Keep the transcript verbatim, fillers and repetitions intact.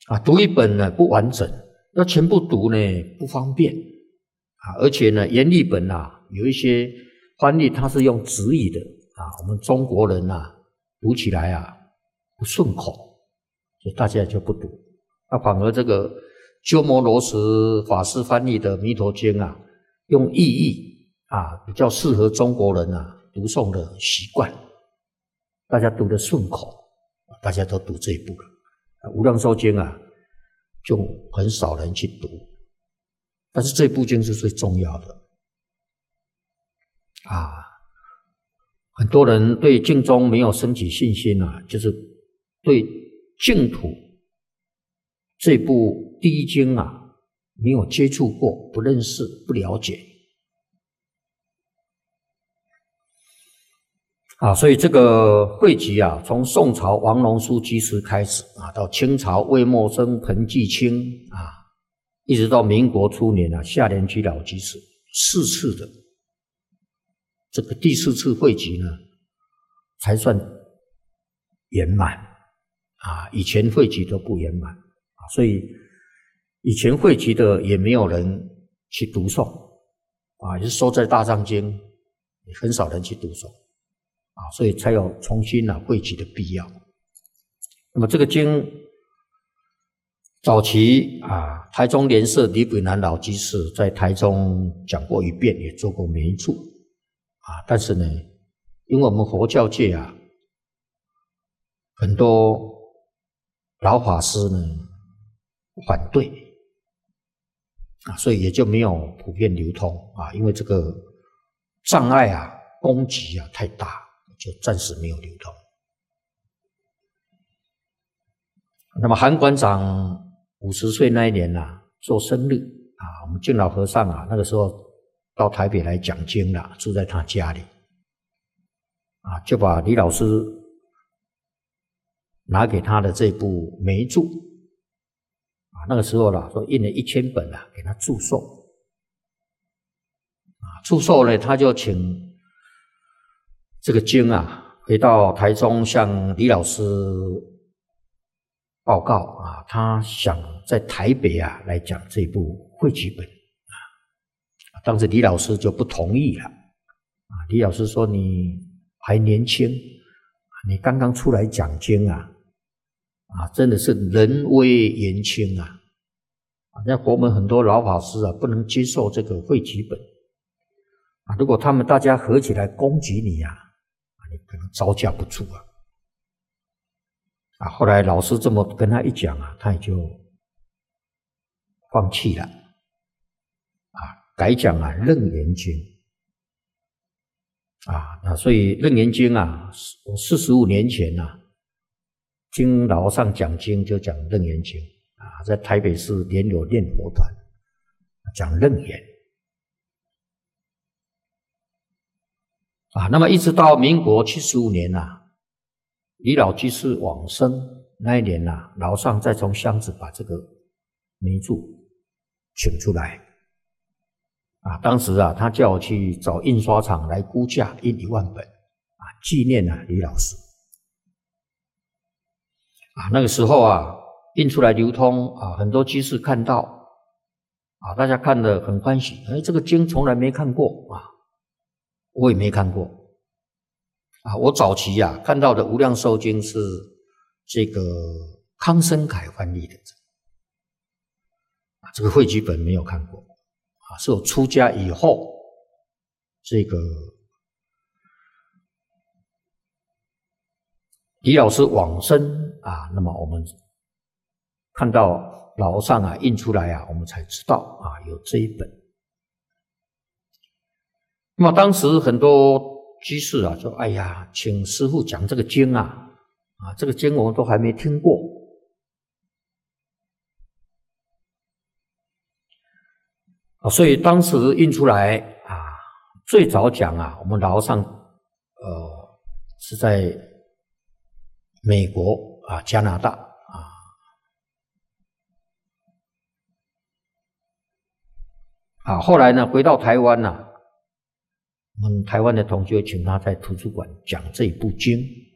啊，读一本呢不完整，要全部读呢不方便啊，而且呢原译本啊有一些翻译它是用直译的啊，我们中国人啊读起来啊不顺口，所以大家就不读。那、啊、反而这个鸠摩罗什法师翻译的《弥陀经》啊，用意译啊，比较适合中国人啊读诵的习惯，大家读得顺口，大家都读这一部了。无量寿经啊，就很少人去读，但是这部经是最重要的啊。很多人对净宗没有升起信心啊，就是对净土这部第一经啊没有接触过，不认识，不了解啊，所以这个汇集啊，从宋朝王龙书居士开始啊，到清朝魏默生、彭继清啊，一直到民国初年啊，夏莲居老居士四次的这个第四次汇集呢，才算圆满啊，以前汇集都不圆满啊，所以以前汇集的也没有人去读诵啊，也是收在大藏经，也很少人去读诵。啊，所以才有重新啊汇集的必要。那么这个经早期啊，台中莲社李炳南老居士在台中讲过一遍，也做过媒注啊。但是呢，因为我们佛教界啊，很多老法师呢反对啊，所以也就没有普遍流通啊。因为这个障碍啊、攻击啊太大。就暂时没有流通。那么韩馆长五十岁那一年啊，做生日啊，我们净老和尚啊，那个时候到台北来讲经了，住在他家里啊，就把李老师拿给他的这部媒注啊，那个时候啦，说印了一千本啊，给他祝寿啊，祝寿呢，他就请这个经啊，回到台中向李老师报告啊，他想在台北啊来讲这部汇集本啊，当时李老师就不同意了啊。李老师说：“你还年轻，你刚刚出来讲经啊，啊，真的是人微言轻啊！啊，那国门很多老法师啊，不能接受这个汇集本啊。如果他们大家合起来攻击你呀、啊。”你可能招架不住啊！啊，后来老师这么跟他一讲啊，他也就放弃了啊，改讲啊《楞严经》啊，那所以《楞严经》啊，我四十五年前啊，经老和尚讲经就讲《楞严经》啊，在台北市莲友念佛团讲楞严。啊，那么一直到民国七十五年呐、啊，李老居士往生那一年呐、啊，老和尚再从箱子把这个媒注请出来。啊，当时啊，他叫我去找印刷厂来估价印一万本，啊，纪念啊李老师。啊，那个时候啊，印出来流通啊，很多居士看到，啊，大家看得很欢喜。哎，这个经从来没看过啊。我也没看过啊，我早期啊看到的《无量寿经》是这个康生凯翻译的，啊，这个汇集本没有看过啊，是我出家以后，这个李老师往生啊，那么我们看到老和尚啊印出来啊，我们才知道啊有这一本。那么当时很多居士啊说：“哎呀，请师父讲这个经啊，啊，这个经我们都还没听过。”啊，所以当时印出来啊，最早讲啊，我们老和尚呃是在美国啊、加拿大啊，啊，后来呢回到台湾啊。我们台湾的同学请他在图书馆讲这部经